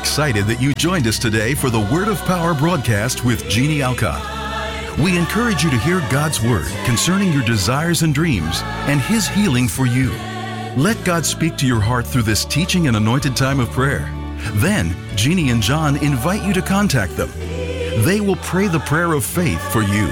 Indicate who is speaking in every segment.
Speaker 1: excited that you joined us today for the Word of Power broadcast with Jeannie Alcott. We encourage you to hear God's Word concerning your desires and dreams and His healing for you. Let God speak to your heart through this teaching and anointed time of prayer. Then, Jeannie and John invite you to contact them. They will pray the prayer of faith for you.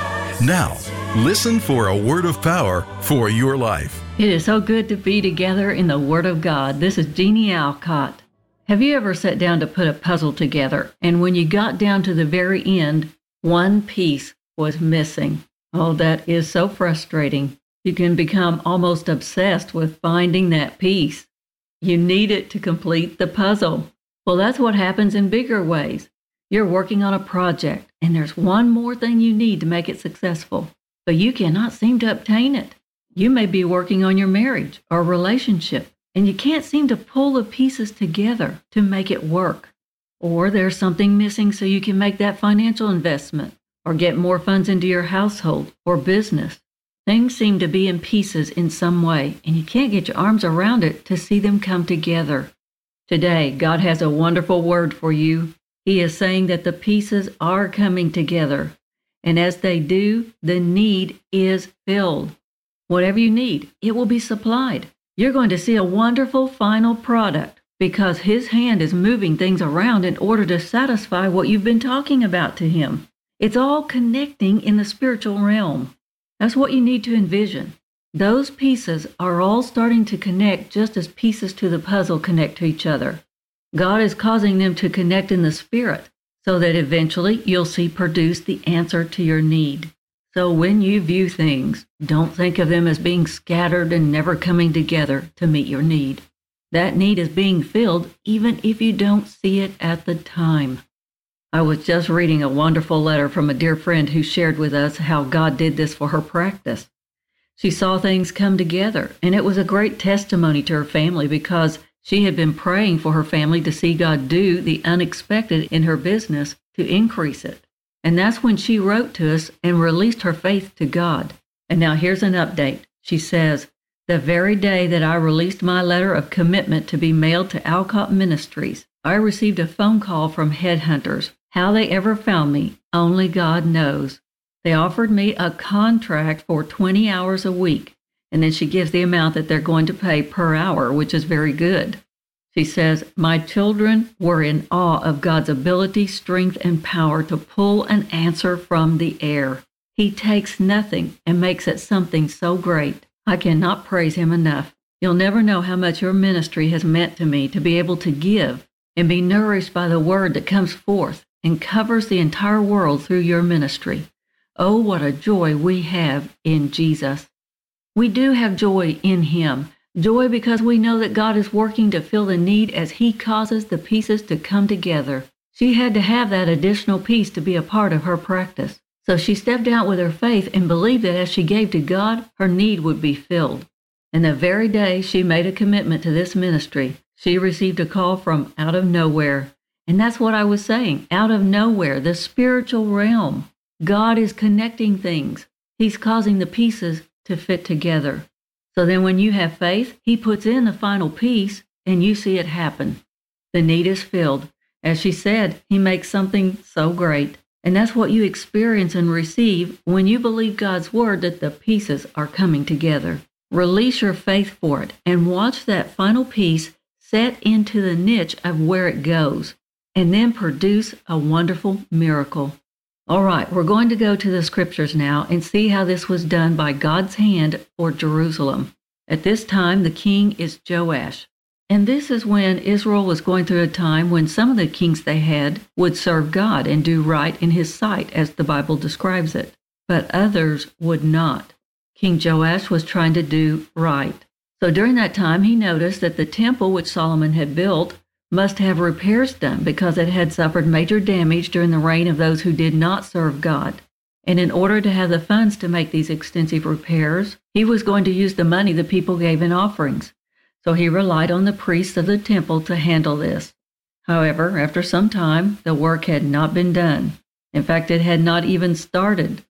Speaker 1: Now, listen for a word of power for your life.
Speaker 2: It is so good to be together in the Word of God. This is Jeannie Alcott. Have you ever sat down to put a puzzle together, and when you got down to the very end, one piece was missing? Oh, that is so frustrating. You can become almost obsessed with finding that piece. You need it to complete the puzzle. Well, that's what happens in bigger ways. You're working on a project, and there's one more thing you need to make it successful, but you cannot seem to obtain it. You may be working on your marriage or relationship, and you can't seem to pull the pieces together to make it work. Or there's something missing so you can make that financial investment or get more funds into your household or business. Things seem to be in pieces in some way, and you can't get your arms around it to see them come together. Today, God has a wonderful word for you. He is saying that the pieces are coming together, and as they do, the need is filled. Whatever you need, it will be supplied. You're going to see a wonderful final product because His hand is moving things around in order to satisfy what you've been talking about to Him. It's all connecting in the spiritual realm. That's what you need to envision. Those pieces are all starting to connect just as pieces to the puzzle connect to each other. God is causing them to connect in the spirit so that eventually you'll see produced the answer to your need. So when you view things, don't think of them as being scattered and never coming together to meet your need. That need is being filled even if you don't see it at the time. I was just reading a wonderful letter from a dear friend who shared with us how God did this for her practice. She saw things come together, and it was a great testimony to her family because she had been praying for her family to see God do the unexpected in her business to increase it. And that's when she wrote to us and released her faith to God. And now here's an update. She says, "The very day that I released my letter of commitment to be mailed to Alcott Ministries, I received a phone call from headhunters. How they ever found me, only God knows. They offered me a contract for 20 hours a week." And then she gives the amount that they're going to pay per hour, which is very good. She says, "My children were in awe of God's ability, strength, and power to pull an answer from the air. He takes nothing and makes it something so great. I cannot praise Him enough. You'll never know how much your ministry has meant to me to be able to give and be nourished by the word that comes forth and covers the entire world through your ministry. Oh, what a joy we have in Jesus." We do have joy in Him. Joy because we know that God is working to fill the need as He causes the pieces to come together. She had to have that additional piece to be a part of her practice. So she stepped out with her faith and believed that as she gave to God, her need would be filled. And the very day she made a commitment to this ministry, she received a call from out of nowhere. And that's what I was saying, out of nowhere, the spiritual realm. God is connecting things. He's causing the pieces to fit together. So then when you have faith, He puts in the final piece and you see it happen. The need is filled. As she said, He makes something so great. And that's what you experience and receive when you believe God's word that the pieces are coming together. Release your faith for it and watch that final piece set into the niche of where it goes and then produce a wonderful miracle. All right, we're going to go to the scriptures now and see how this was done by God's hand for Jerusalem. At this time, the king is Joash. And this is when Israel was going through a time when some of the kings they had would serve God and do right in His sight, as the Bible describes it. But others would not. King Joash was trying to do right. So during that time, he noticed that the temple which Solomon had built must have repairs done because it had suffered major damage during the reign of those who did not serve God. And in order to have the funds to make these extensive repairs, he was going to use the money the people gave in offerings. So he relied on the priests of the temple to handle this. However, after some time, the work had not been done. In fact, it had not even started.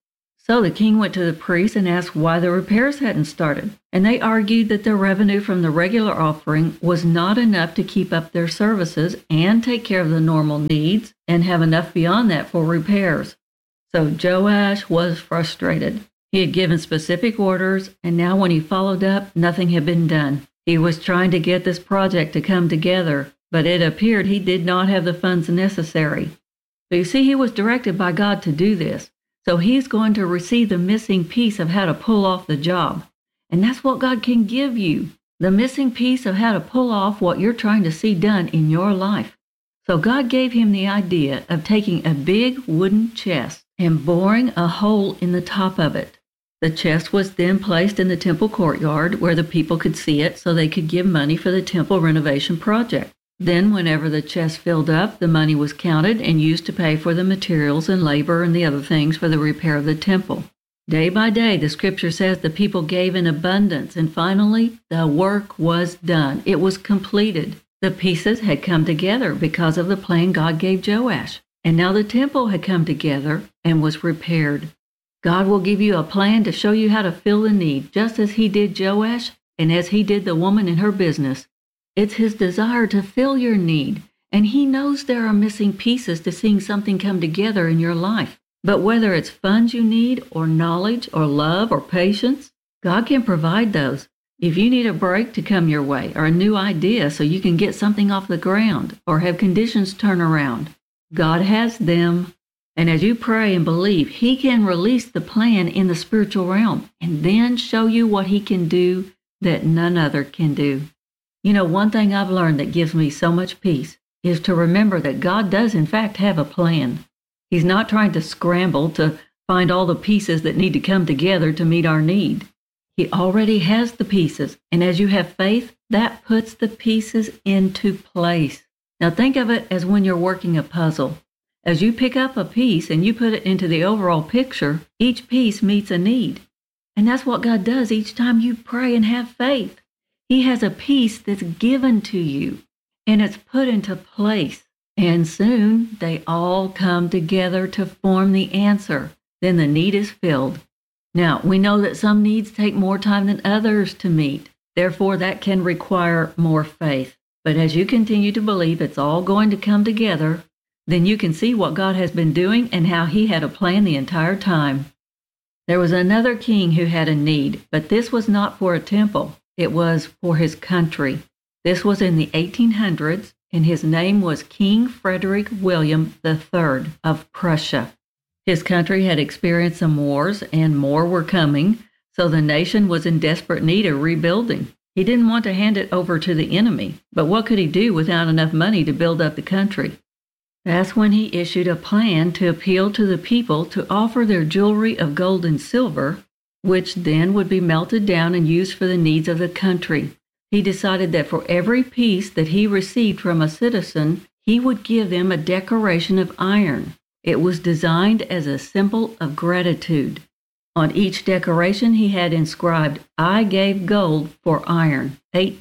Speaker 2: So the king went to the priests and asked why the repairs hadn't started, and they argued that the revenue from the regular offering was not enough to keep up their services and take care of the normal needs and have enough beyond that for repairs. So Joash was frustrated. He had given specific orders, and now when he followed up, nothing had been done. He was trying to get this project to come together, but it appeared he did not have the funds necessary. But you see, he was directed by God to do this. So he's going to receive the missing piece of how to pull off the job. And that's what God can give you, the missing piece of how to pull off what you're trying to see done in your life. So God gave him the idea of taking a big wooden chest and boring a hole in the top of it. The chest was then placed in the temple courtyard where the people could see it so they could give money for the temple renovation project. Then, whenever the chest filled up, the money was counted and used to pay for the materials and labor and the other things for the repair of the temple. Day by day, the scripture says the people gave in abundance, and finally, the work was done. It was completed. The pieces had come together because of the plan God gave Joash, and now the temple had come together and was repaired. God will give you a plan to show you how to fill the need, just as he did Joash and as he did the woman in her business. It's his desire to fill your need, and he knows there are missing pieces to seeing something come together in your life. But whether it's funds you need, or knowledge, or love, or patience, God can provide those. If you need a break to come your way, or a new idea so you can get something off the ground, or have conditions turn around, God has them. And as you pray and believe, he can release the plan in the spiritual realm, and then show you what he can do that none other can do. You know, one thing I've learned that gives me so much peace is to remember that God does in fact have a plan. He's not trying to scramble to find all the pieces that need to come together to meet our need. He already has the pieces, and as you have faith, that puts the pieces into place. Now think of it as when you're working a puzzle. As you pick up a piece and you put it into the overall picture, each piece meets a need. And that's what God does each time you pray and have faith. He has a piece that's given to you, and it's put into place. And soon they all come together to form the answer. Then the need is filled. Now, we know that some needs take more time than others to meet. Therefore, that can require more faith. But as you continue to believe it's all going to come together, then you can see what God has been doing and how he had a plan the entire time. There was another king who had a need, but this was not for a temple. It was for his country. This was in the 1800s, and his name was King Frederick William III of Prussia. His country had experienced some wars, and more were coming, so the nation was in desperate need of rebuilding. He didn't want to hand it over to the enemy, but what could he do without enough money to build up the country? That's when he issued a plan to appeal to the people to offer their jewelry of gold and silver, which then would be melted down and used for the needs of the country. He decided that for every piece that he received from a citizen, he would give them a decoration of iron. It was designed as a symbol of gratitude. On each decoration he had inscribed, "I gave gold for iron,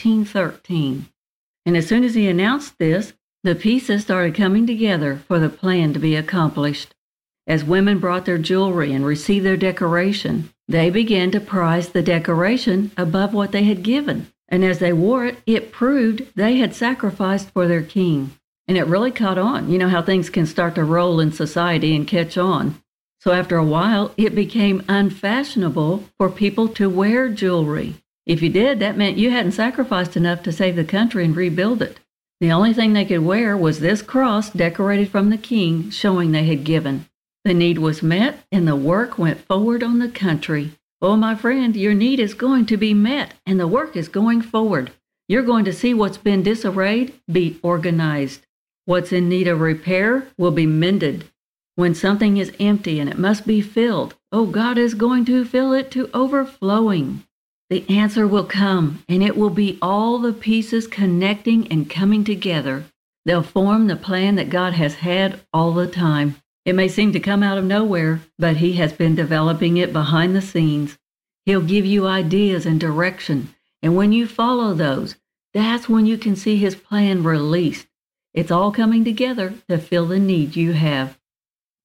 Speaker 2: 1813. And as soon as he announced this, the pieces started coming together for the plan to be accomplished. As women brought their jewelry and received their decoration, they began to prize the decoration above what they had given. And as they wore it, it proved they had sacrificed for their king. And it really caught on. You know how things can start to roll in society and catch on. So after a while, it became unfashionable for people to wear jewelry. If you did, that meant you hadn't sacrificed enough to save the country and rebuild it. The only thing they could wear was this cross decorated from the king, showing they had given. The need was met, and the work went forward on the country. Oh, my friend, your need is going to be met, and the work is going forward. You're going to see what's been disarrayed be organized. What's in need of repair will be mended. When something is empty and it must be filled, oh, God is going to fill it to overflowing. The answer will come, and it will be all the pieces connecting and coming together. They'll form the plan that God has had all the time. It may seem to come out of nowhere, but he has been developing it behind the scenes. He'll give you ideas and direction, and when you follow those, that's when you can see his plan released. It's all coming together to fill the need you have.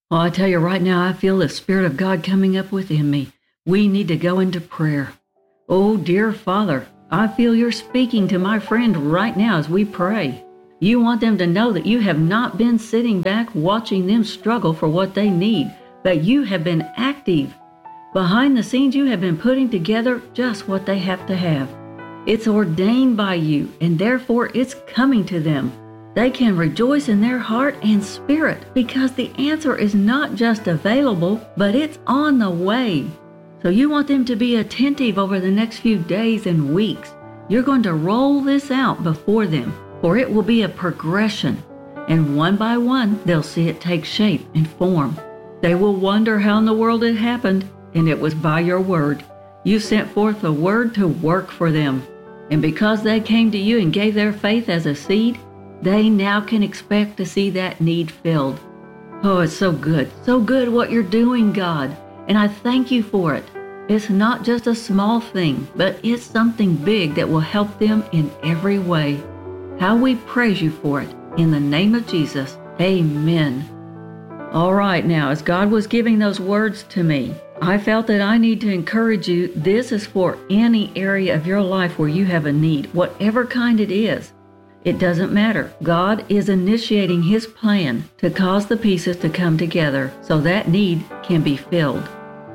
Speaker 2: Well, I tell you right now, I feel the Spirit of God coming up within me. We need to go into prayer. Oh, dear Father, I feel you're speaking to my friend right now as we pray. You want them to know that you have not been sitting back watching them struggle for what they need, but you have been active. Behind the scenes, you have been putting together just what they have to have. It's ordained by you, and therefore it's coming to them. They can rejoice in their heart and spirit because the answer is not just available, but it's on the way. So you want them to be attentive over the next few days and weeks. You're going to roll this out before them, for it will be a progression. And one by one, they'll see it take shape and form. They will wonder how in the world it happened, and it was by your word. You sent forth the word to work for them. And because they came to you and gave their faith as a seed, they now can expect to see that need filled. Oh, it's so good what you're doing, God. And I thank you for it. It's not just a small thing, but it's something big that will help them in every way. How we praise you for it. In the name of Jesus, amen. All right, now, as God was giving those words to me, I felt that I need to encourage you. This is for any area of your life where you have a need, whatever kind it is. It doesn't matter. God is initiating His plan to cause the pieces to come together so that need can be filled.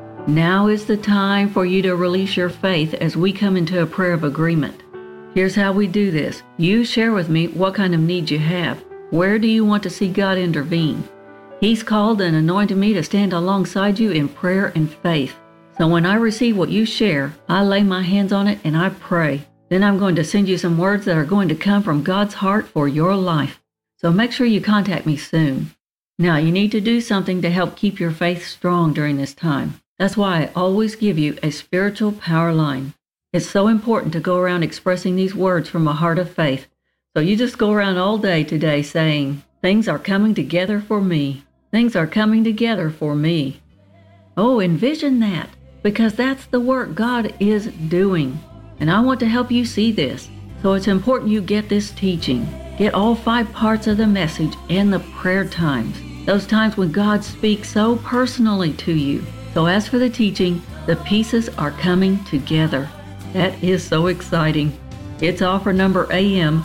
Speaker 2: Now is the time for you to release your faith as we come into a prayer of agreement. Here's how we do this. You share with me what kind of need you have. Where do you want to see God intervene? He's called and anointed me to stand alongside you in prayer and faith. So when I receive what you share, I lay my hands on it and I pray. Then I'm going to send you some words that are going to come from God's heart for your life. So make sure you contact me soon. Now, you need to do something to help keep your faith strong during this time. That's why I always give you a spiritual power line. It's so important to go around expressing these words from a heart of faith. So you just go around all day today saying, things are coming together for me. Things are coming together for me. Oh, envision that, because that's the work God is doing. And I want to help you see this. So it's important you get this teaching. Get all 5 parts of the message and the prayer times. Those times when God speaks so personally to you. So as for the teaching, the pieces are coming together. That is so exciting. It's offer number AM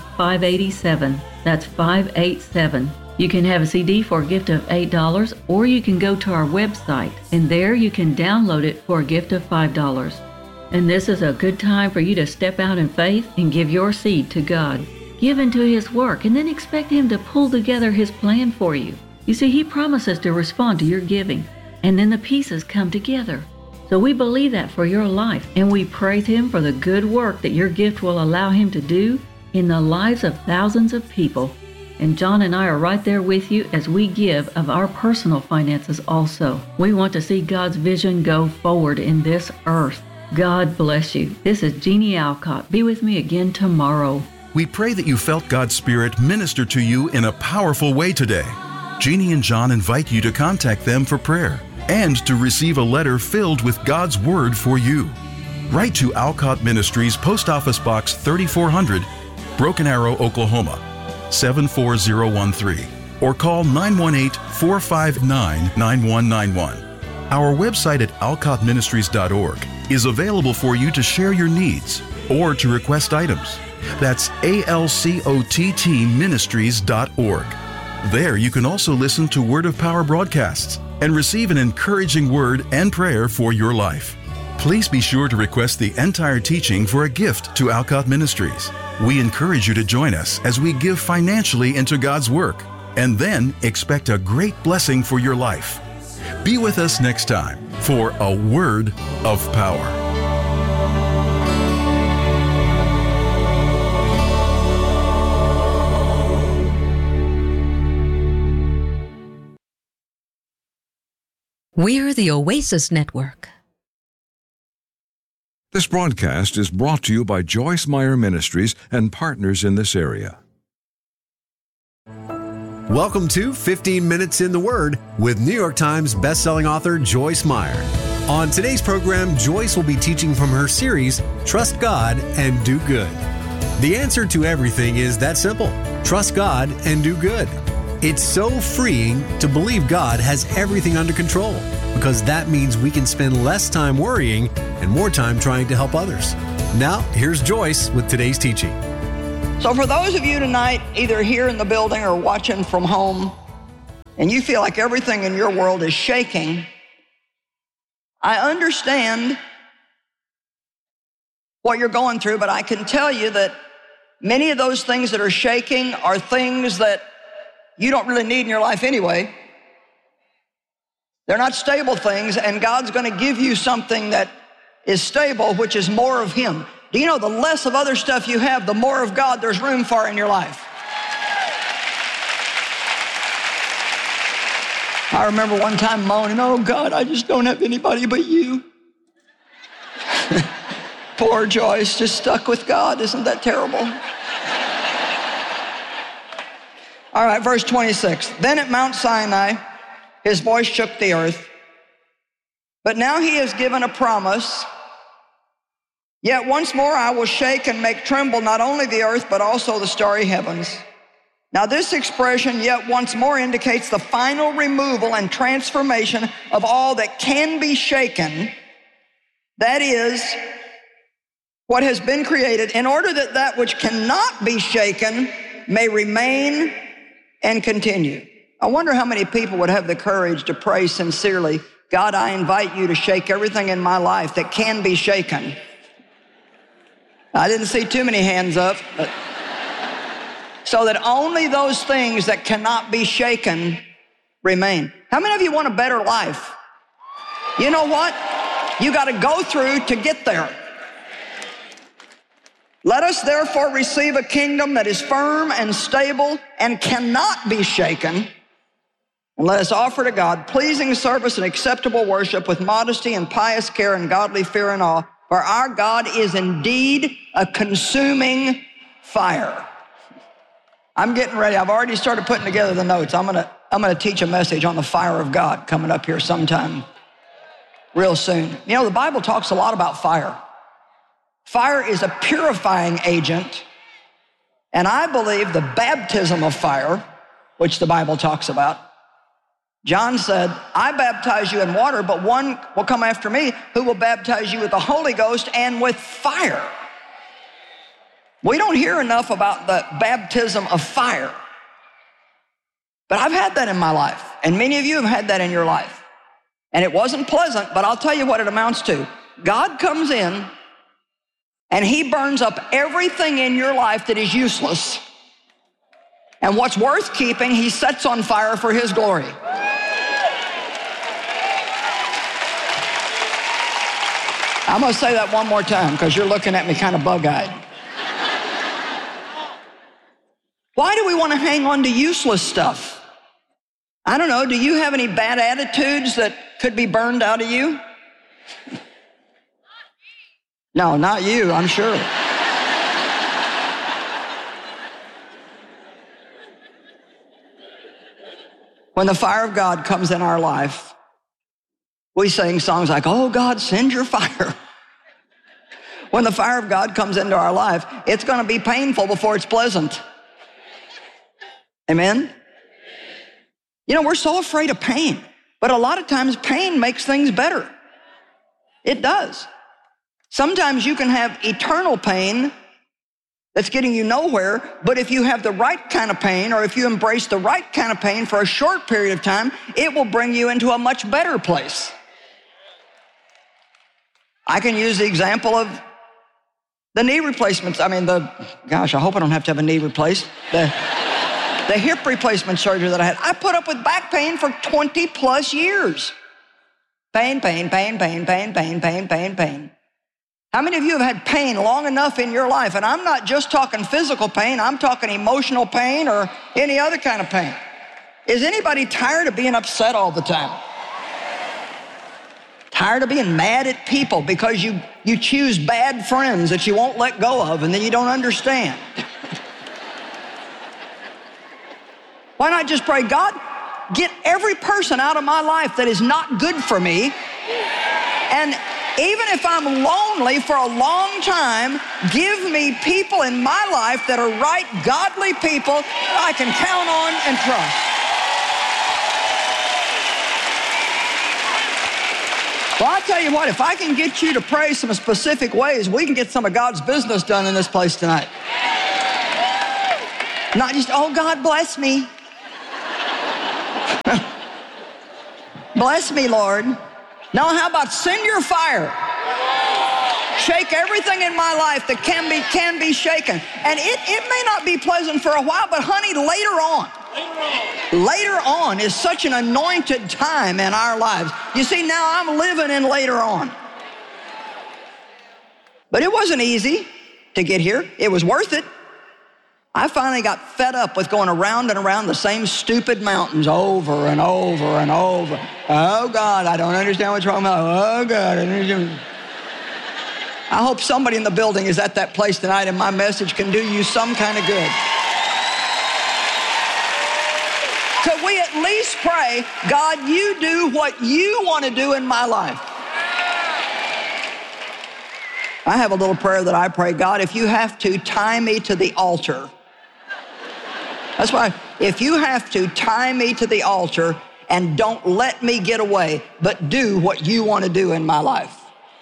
Speaker 2: 587. That's 587. You can have a CD for a gift of $8, or you can go to our website, and there you can download it for a gift of $5. And this is a good time for you to step out in faith and give your seed to God. Give into His work, and then expect Him to pull together His plan for you. You see, He promises to respond to your giving, and then the pieces come together. So we believe that for your life, and we praise Him for the good work that your gift will allow Him to do in the lives of thousands of people. And John and I are right there with you as we give of our personal finances also. We want to see God's vision go forward in this earth. God bless you. This is Jeannie Alcott. Be with me again tomorrow.
Speaker 1: We pray that you felt God's Spirit minister to you in a powerful way today. Jeannie and John invite you to contact them for prayer and to receive a letter filled with God's Word for you. Write to Alcott Ministries, Post Office Box 3400, Broken Arrow, Oklahoma, 74013, or call 918-459-9191. Our website at alcottministries.org is available for you to share your needs or to request items. That's alcottministries.org. There you can also listen to Word of Power broadcasts and receive an encouraging word and prayer for your life. Please be sure to request the entire teaching for a gift to Alcott Ministries. We encourage you to join us as we give financially into God's work, and then expect a great blessing for your life. Be with us next time for a Word of Power.
Speaker 3: We're the Oasis Network.
Speaker 4: This broadcast is brought to you by Joyce Meyer Ministries and partners in this area.
Speaker 5: Welcome to 15 Minutes in the Word with New York Times bestselling author Joyce Meyer. On today's program, Joyce will be teaching from her series, Trust God and Do Good. The answer to everything is that simple. Trust God and do good. It's so freeing to believe God has everything under control, because that means we can spend less time worrying and more time trying to help others. Now, here's Joyce with today's teaching.
Speaker 6: So for those of you tonight, either here in the building or watching from home, and you feel like everything in your world is shaking, I understand what you're going through, but I can tell you that many of those things that are shaking are things that you don't really need in your life anyway. They're not stable things, and God's going to give you something that is stable, which is more of Him. Do you know the less of other stuff you have, the more of God there's room for in your life? I remember one time moaning, oh God, I just don't have anybody but you. Poor Joyce, just stuck with God. Isn't that terrible? All right, verse 26. Then at Mount Sinai, His voice shook the earth. But now He has given a promise. Yet once more I will shake and make tremble not only the earth, but also the starry heavens. Now this expression, yet once more, indicates the final removal and transformation of all that can be shaken. That is, what has been created, in order that that which cannot be shaken may remain and continue. I wonder how many people would have the courage to pray sincerely, God, I invite you to shake everything in my life that can be shaken. I didn't see too many hands up, but so that only those things that cannot be shaken remain. How many of you want a better life? You know what? You got to go through to get there. Let us therefore receive a kingdom that is firm and stable and cannot be shaken. And let us offer to God pleasing service and acceptable worship with modesty and pious care and godly fear and awe. For our God is indeed a consuming fire. I'm getting ready. I've already started putting together the notes. I'm gonna teach a message on the fire of God coming up here sometime real soon. You know, the Bible talks a lot about fire. Fire is a purifying agent, and I believe the baptism of fire, which the Bible talks about, John said, I baptize you in water, but one will come after me who will baptize you with the Holy Ghost and with fire. We don't hear enough about the baptism of fire, but I've had that in my life, and many of you have had that in your life. And it wasn't pleasant, but I'll tell you what it amounts to. God comes in and He burns up everything in your life that is useless. And what's worth keeping, He sets on fire for His glory. I'm going to say that one more time because you're looking at me kind of bug-eyed. Why do we want to hang on to useless stuff? I don't know. Do you have any bad attitudes that could be burned out of you? No, not you, I'm sure. When the fire of God comes in our life, we sing songs like, oh God, send your fire. When the fire of God comes into our life, it's going to be painful before it's pleasant. Amen? You know, we're so afraid of pain, but a lot of times pain makes things better. It does. Sometimes you can have eternal pain that's getting you nowhere, but if you have the right kind of pain, or if you embrace the right kind of pain for a short period of time, it will bring you into a much better place. I can use the example of the knee replacements. I hope I don't have to have a knee replaced. The hip replacement surgery that I had. I put up with back pain for 20 plus years. Pain. How many of you have had pain long enough in your life? And I'm not just talking physical pain, I'm talking emotional pain or any other kind of pain. Is anybody tired of being upset all the time? Tired of being mad at people because you choose bad friends that you won't let go of and then you don't understand? Why not just pray, God, get every person out of my life that is not good for me, and even if I'm lonely for a long time, give me people in my life that are right, godly people I can count on and trust. Well, I'll tell you what, if I can get you to pray some specific ways, we can get some of God's business done in this place tonight. Not just, oh, God, bless me. Bless me, Lord. Now, how about send your fire? Shake everything in my life that can be shaken. And it may not be pleasant for a while, but honey, later on is such an anointed time in our lives. You see, now I'm living in later on. But it wasn't easy to get here. It was worth it. I finally got fed up with going around and around the same stupid mountains over and over and over. Oh, God, I don't understand what's wrong with me. Oh, God, I don't understand. I hope somebody in the building is at that place tonight and my message can do you some kind of good. Could we at least pray, God, you do what you want to do in my life? I have a little prayer that I pray, God, if you have to, tie me to the altar. That's why, if you have to, tie me to the altar and don't let me get away, but do what you want to do in my life.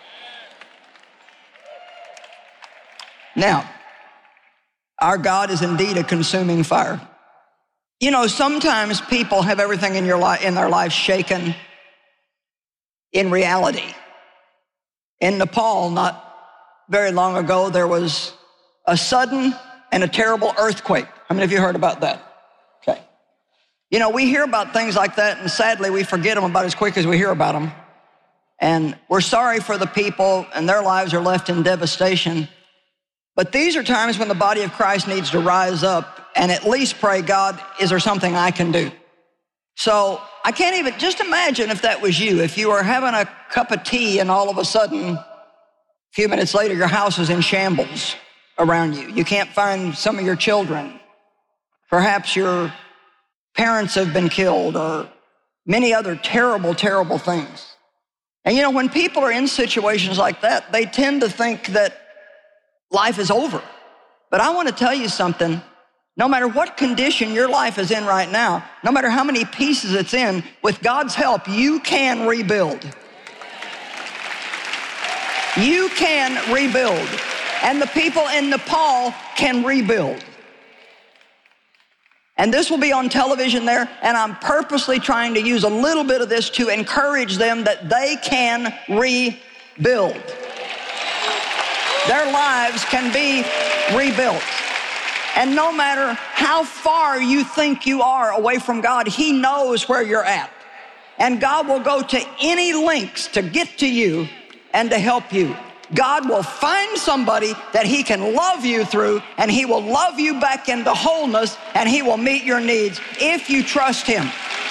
Speaker 6: Now, our God is indeed a consuming fire. You know, sometimes people have everything in their life shaken in reality. In Nepal, not very long ago, there was a sudden and a terrible earthquake. How many of you heard about that? Okay. You know, we hear about things like that, and sadly, we forget them about as quick as we hear about them. And we're sorry for the people, and their lives are left in devastation. But these are times when the body of Christ needs to rise up and at least pray, God, is there something I can do? So I can't even, just imagine if that was you, if you were having a cup of tea and all of a sudden, a few minutes later, your house is in shambles around you. You can't find some of your children. Perhaps your parents have been killed or many other terrible, terrible things. And you know, when people are in situations like that, they tend to think that life is over. But I want to tell you something. No matter what condition your life is in right now, no matter how many pieces it's in, with God's help, you can rebuild. You can rebuild. And the people in Nepal can rebuild. And this will be on television there, and I'm purposely trying to use a little bit of this to encourage them that they can rebuild. Their lives can be rebuilt. And no matter how far you think you are away from God, He knows where you're at. And God will go to any lengths to get to you and to help you. God will find somebody that He can love you through, and He will love you back into wholeness, and He will meet your needs if you trust Him.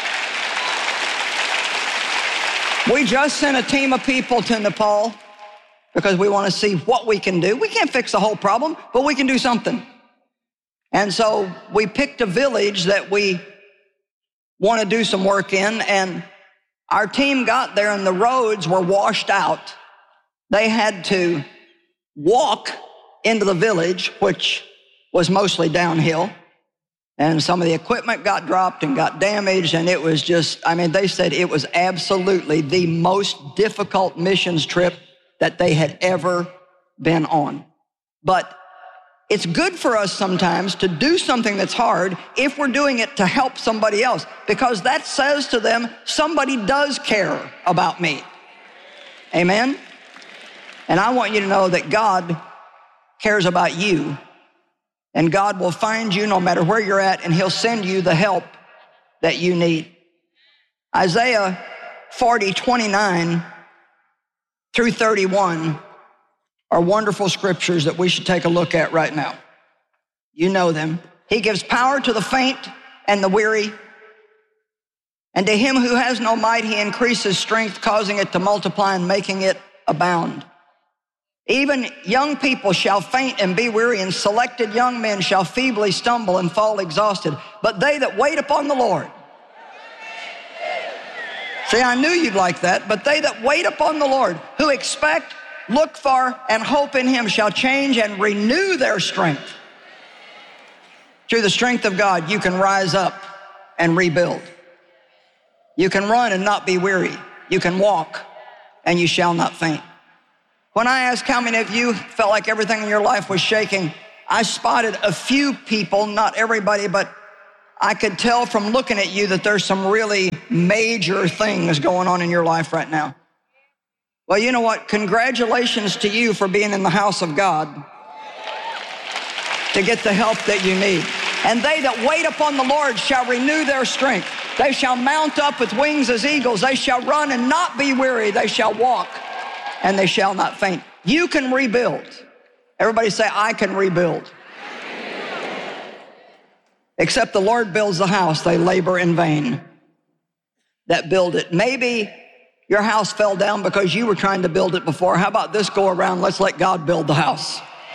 Speaker 6: We just sent a team of people to Nepal because we want to see what we can do. We can't fix the whole problem, but we can do something. And so we picked a village that we want to do some work in, and our team got there and the roads were washed out. They had to walk into the village, which was mostly downhill, and some of the equipment got dropped and got damaged, and it was just, they said it was absolutely the most difficult missions trip that they had ever been on. But it's good for us sometimes to do something that's hard if we're doing it to help somebody else, because that says to them, somebody does care about me. Amen? And I want you to know that God cares about you, and God will find you no matter where you're at, and He'll send you the help that you need. Isaiah 40:29 through 31 are wonderful scriptures that we should take a look at right now. You know them. He gives power to the faint and the weary, and to him who has no might, He increases strength, causing it to multiply and making it abound. Even young people shall faint and be weary, and selected young men shall feebly stumble and fall exhausted. But they that wait upon the Lord. See, I knew you'd like that. But they that wait upon the Lord, who expect, look for, and hope in Him, shall change and renew their strength. Through the strength of God, you can rise up and rebuild. You can run and not be weary. You can walk and you shall not faint. When I asked how many of you felt like everything in your life was shaking, I spotted a few people, not everybody, but I could tell from looking at you that there's some really major things going on in your life right now. Well, you know what? Congratulations to you for being in the house of God to get the help that you need. And they that wait upon the Lord shall renew their strength. They shall mount up with wings as eagles. They shall run and not be weary. They shall walk and they shall not faint. You can rebuild. Everybody say, I can rebuild. Except the Lord builds the house, they labor in vain that build it. Maybe your house fell down because you were trying to build it before. How about this go around? Let's let God build the house.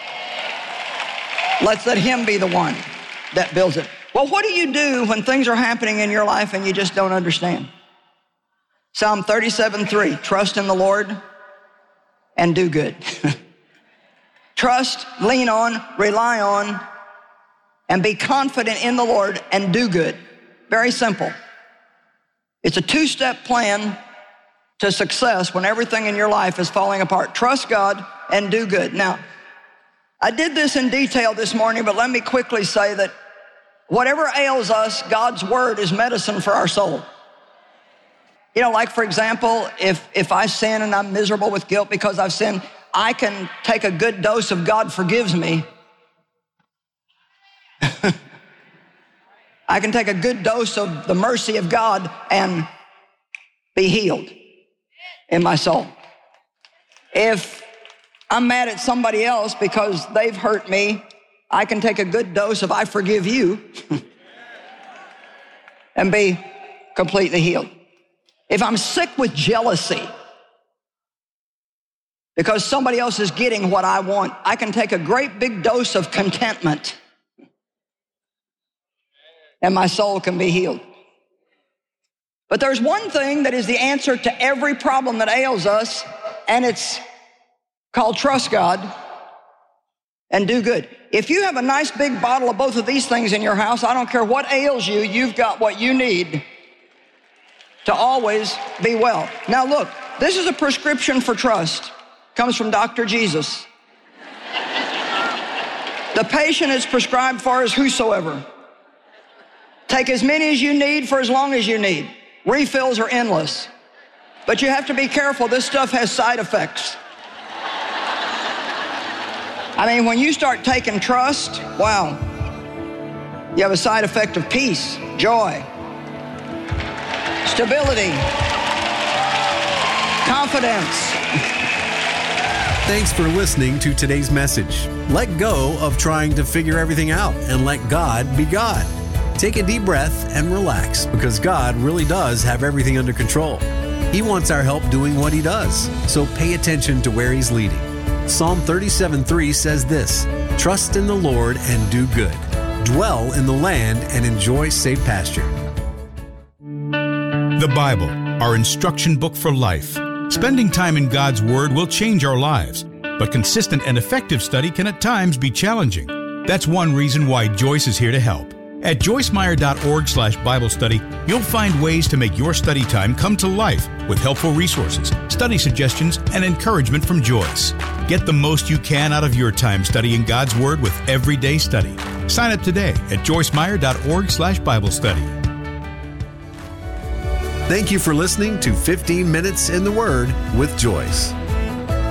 Speaker 6: Let's let him be the one that builds it. Well, what do you do when things are happening in your life and you just don't understand? Psalm 37:3, trust in the Lord and do good. Trust, lean on, rely on, and be confident in the Lord and do good. Very simple. It's a two-step plan to success when everything in your life is falling apart. Trust God and do good. Now, I did this in detail this morning, but let me quickly say that whatever ails us, God's word is medicine for our soul. You know, like for example, if I sin and I'm miserable with guilt because I've sinned, I can take a good dose of God forgives me. I can take a good dose of the mercy of God and be healed in my soul. If I'm mad at somebody else because they've hurt me, I can take a good dose of I forgive you and be completely healed. If I'm sick with jealousy because somebody else is getting what I want, I can take a great big dose of contentment and my soul can be healed. But there's one thing that is the answer to every problem that ails us, and it's called trust God and do good. If you have a nice big bottle of both of these things in your house, I don't care what ails you, you've got what you need to always be well. Now look, this is a prescription for trust. Comes from Dr. Jesus. The patient is prescribed for is whosoever. Take as many as you need for as long as you need. Refills are endless. But you have to be careful. This stuff has side effects. I mean, when you start taking trust, wow, you have a side effect of peace, joy, stability, confidence.
Speaker 5: Thanks for listening to today's message. Let go of trying to figure everything out and let God be God. Take a deep breath and relax because God really does have everything under control. He wants our help doing what He does, so pay attention to where He's leading. Psalm 37:3 says this, trust in the Lord and do good. Dwell in the land and enjoy safe pasture.
Speaker 7: The Bible, our instruction book for life. Spending time in God's Word will change our lives, but consistent and effective study can at times be challenging. That's one reason why Joyce is here to help. At joycemeyer.org/Bible study, you'll find ways to make your study time come to life with helpful resources, study suggestions, and encouragement from Joyce. Get the most you can out of your time studying God's Word with Everyday Study. Sign up today at joycemeyer.org/Bible study.
Speaker 5: Thank you for listening to 15 Minutes in the Word with Joyce.